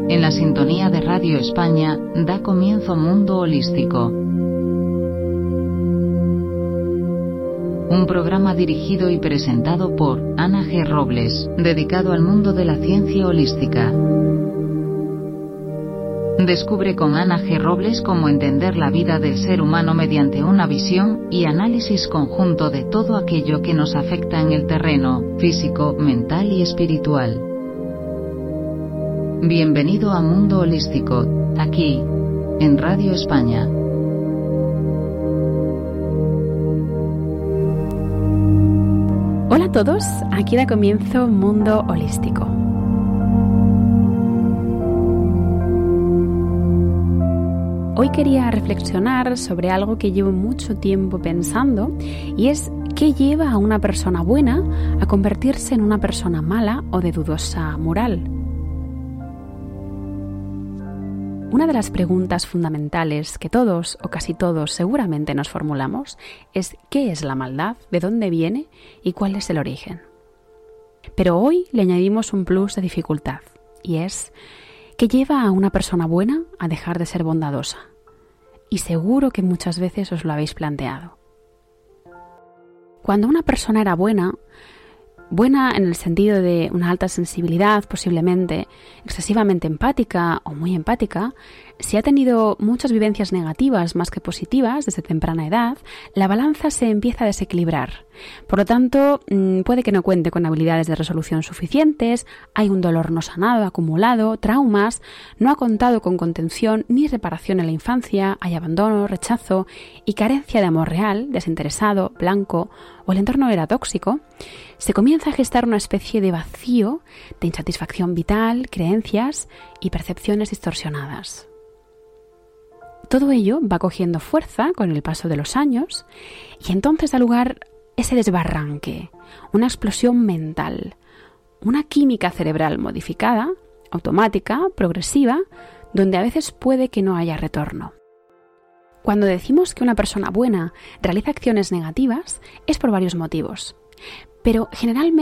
En la sintonía de Radio España da comienzo Mundo Holístico. Un programa dirigido y presentado por Ana G. Robles, dedicado al mundo de la ciencia holística. Descubre con Ana G. Robles cómo entender la vida del ser humano mediante una visión y análisis conjunto de todo aquello que nos afecta en el terreno físico, mental y espiritual. Bienvenido a Mundo Holístico, aquí, en Radio España. Hola a todos, aquí da comienzo Mundo Holístico. Hoy quería reflexionar sobre algo que llevo mucho tiempo pensando y es ¿qué lleva a una persona buena a convertirse en una persona mala o de dudosa moral? Una de las preguntas fundamentales que todos o casi todos seguramente nos formulamos es ¿qué es la maldad? ¿De dónde viene? ¿Y cuál es el origen? Pero hoy le añadimos un plus de dificultad y es ¿qué lleva a una persona buena a dejar de ser bondadosa? Y seguro que muchas veces os lo habéis planteado. Cuando una persona era buena en el sentido de una alta sensibilidad, posiblemente excesivamente empática o muy empática, si ha tenido muchas vivencias negativas más que positivas desde temprana edad, la balanza se empieza a desequilibrar. Por lo tanto, puede que no cuente con habilidades de resolución suficientes, hay un dolor no sanado, acumulado, traumas, no ha contado con contención ni reparación en la infancia, hay abandono, rechazo y carencia de amor real, desinteresado, blanco o el entorno era tóxico. Se comienza a gestar una especie de vacío, de insatisfacción vital, creencias y percepciones distorsionadas. Todo ello va cogiendo fuerza con el paso de los años y entonces da lugar ese desbarranque, una explosión mental, una química cerebral modificada, automática, progresiva, donde a veces puede que no haya retorno. Cuando decimos que una persona buena realiza acciones negativas es por varios motivos, pero generalmente